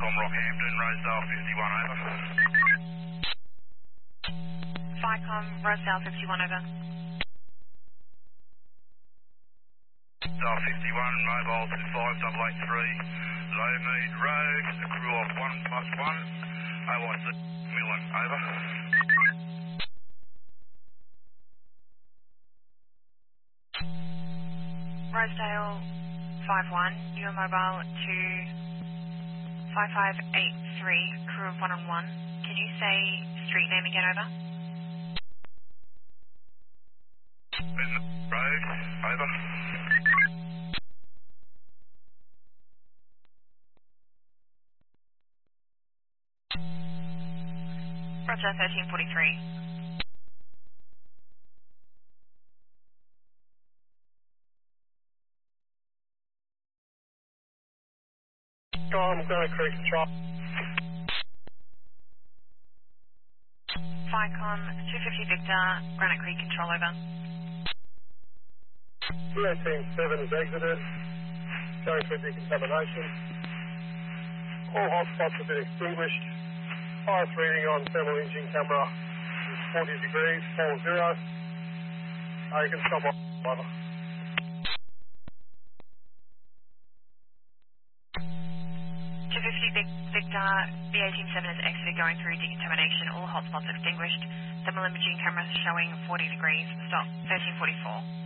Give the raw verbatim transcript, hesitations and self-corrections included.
Falcon Rockhampton, Rosedale fifty-one over. Falcon, Rosedale fifty-one over. Rosedale fifty-one, mobile two five eight eight three, Low Mead Road, a crew of one plus one, O I C Millen, over. Rosedale five one, your mobile to five five eight three, crew of one on one. Can you say street name again, over? In the road, over. Roger, thirteen forty-three. I'm Granite Creek Control. Falcon, two fifty Victor, Granite Creek Control, over. D eighteen seven is exited, going through decontamination. All hotspots have been extinguished. Highest reading on thermal imaging camera is forty degrees, four zero. Uh, you can stop off, over. two fifty Victor, B eighteen seven is exited, going through decontamination. All hotspots extinguished. Thermal imaging cameras showing forty degrees. Stop, thirteen forty-four.